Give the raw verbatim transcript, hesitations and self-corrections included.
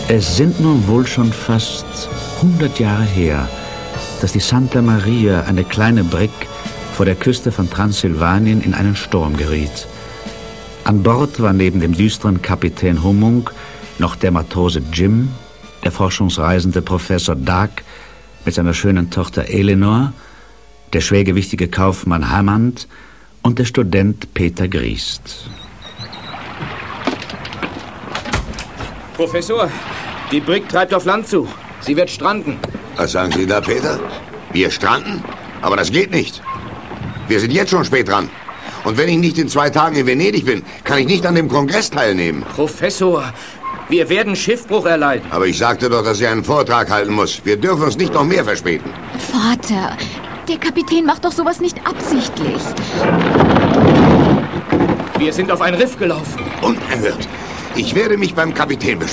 Es sind nun wohl schon fast hundert Jahre her, dass die Santa Maria, eine kleine Brigg vor der Küste von Transsilvanien, in einen Sturm geriet. An Bord war neben dem düsteren Kapitän Hummung noch der Matrose Jim, der forschungsreisende Professor Dark mit seiner schönen Tochter Eleanor, der schwergewichtige Kaufmann Hammond und der Student Peter Griest. Professor, die Brigg treibt auf Land zu. Sie wird stranden. Was sagen Sie da, Peter? Wir stranden? Aber das geht nicht. Wir sind jetzt schon spät dran. Und wenn ich nicht in zwei Tagen in Venedig bin, kann ich nicht an dem Kongress teilnehmen. Professor, wir werden Schiffbruch erleiden. Aber ich sagte doch, dass ich einen Vortrag halten muss. Wir dürfen uns nicht noch mehr verspäten. Vater, der Kapitän macht doch sowas nicht absichtlich. Wir sind auf ein Riff gelaufen. Unerhört. Ich werde mich beim Kapitän beschweren.